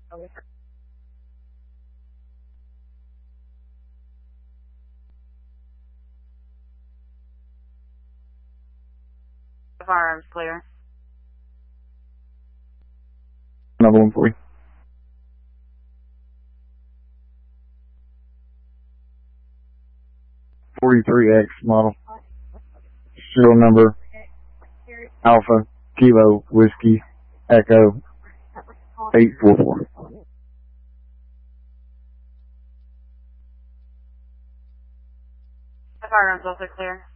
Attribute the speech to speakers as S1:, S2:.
S1: Firearms clear.
S2: Another one for you. 43X model. Serial number Alpha Kilo Whiskey Echo 844.
S1: The firearms also clear.